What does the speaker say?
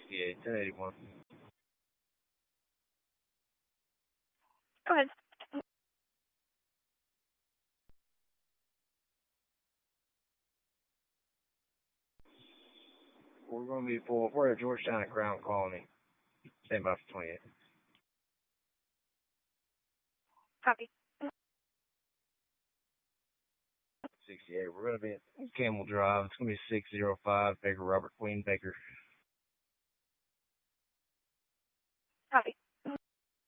Yeah, 1081. Go ahead. We're going to be full up. We're at Georgetown at Crown Colony. Stand by for 28. Copy. 68. We're going to be at Camel Drive. It's going to be 605 Baker Robert Queen Baker. Copy.